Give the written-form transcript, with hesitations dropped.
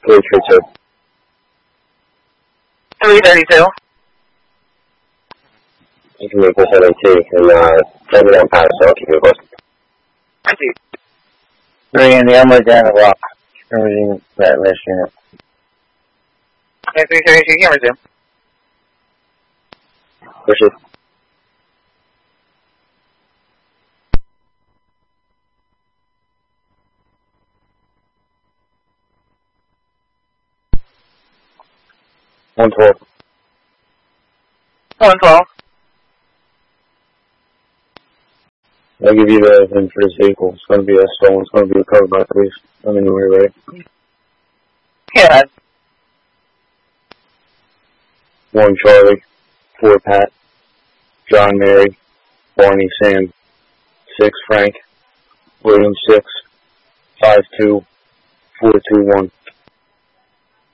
332. 332. You can make this LAT and send me on power, so I'll keep you posted. Thank you. 3 in the Emily down the block. Everything that list unit. Okay, 332, you can resume. Proceed. $112. 112. I'll give you the VIN for this vehicle. It's going to be a stolen. It's going to be recovered by police. Let me know when you're ready. Yeah. 1 Charlie, 4 Pat, John Mary, Barney Sam, 6 Frank, William 6, 52, 421.